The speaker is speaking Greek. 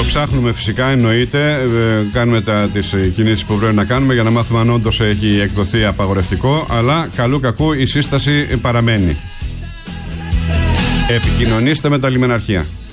ψάχνουμε φυσικά, εννοείται. Κάνουμε τις κινήσεις που πρέπει να κάνουμε για να μάθουμε αν όντως έχει εκδοθεί απαγορευτικό. Αλλά καλού κακού η σύσταση παραμένει. Επικοινωνήστε με τα λιμεναρχεία.